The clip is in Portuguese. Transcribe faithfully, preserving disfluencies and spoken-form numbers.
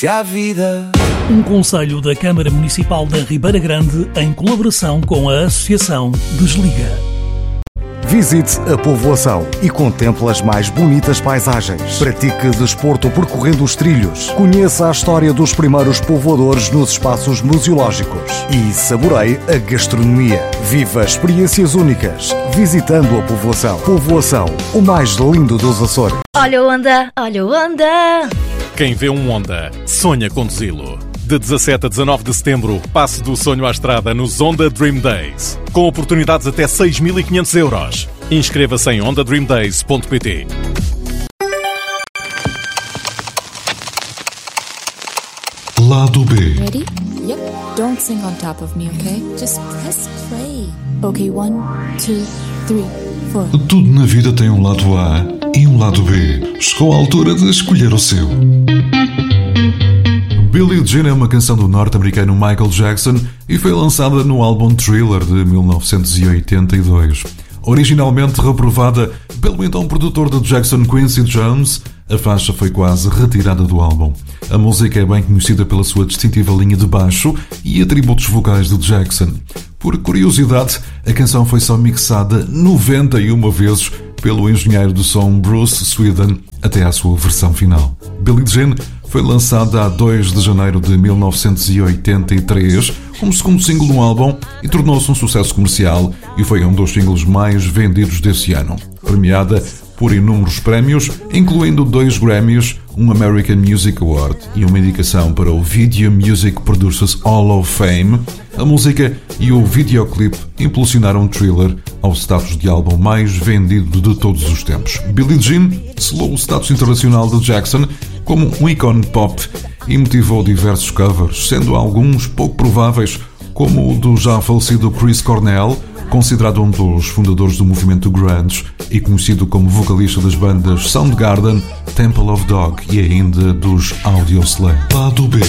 A vida. Um conselho da Câmara Municipal da Ribeira Grande em colaboração com a Associação Desliga. Visite a povoação e contemple as mais bonitas paisagens. Pratique desporto percorrendo os trilhos. Conheça a história dos primeiros povoadores nos espaços museológicos. E saboreie a gastronomia. Viva experiências únicas visitando a povoação. Povoação, o mais lindo dos Açores. Olha o Honda, olha o Honda. Quem vê um Honda, sonha conduzi-lo. De dezassete a dezanove de setembro, passe do sonho à estrada nos Honda Dream Days. Com oportunidades até seis mil e quinhentos euros. Inscreva-se em honda dream days ponto pt. Lado B. Ready? Yep. Don't sing on top of me, okay? Just press play. Okay, one, two, three, four. Tudo na vida tem um lado A e um lado B. Chegou a altura de escolher o seu. Billie Jean é uma canção do norte-americano Michael Jackson e foi lançada no álbum Thriller de mil novecentos e oitenta e dois. Originalmente reprovada pelo então produtor de Jackson, Quincy Jones, a faixa foi quase retirada do álbum. A música é bem conhecida pela sua distintiva linha de baixo e atributos vocais de Jackson. Por curiosidade, a canção foi só mixada noventa e uma vezes pelo engenheiro do som Bruce Sweden até à sua versão final. Billie Jean foi lançada a dois de janeiro de mil novecentos e oitenta e três como segundo single no álbum e tornou-se um sucesso comercial e foi um dos singles mais vendidos desse ano. Premiada por inúmeros prémios, incluindo dois Grammys, um American Music Award e uma indicação para o Video Music Producers Hall of Fame, a música e o videoclipe impulsionaram Thriller ao status de álbum mais vendido de todos os tempos. Billie Jean selou o status internacional de Jackson como um ícone pop e motivou diversos covers, sendo alguns pouco prováveis, como o do já falecido Chris Cornell, considerado um dos fundadores do movimento grunge e conhecido como vocalista das bandas Soundgarden, Temple of Dog e ainda dos Audioslave. Lado B.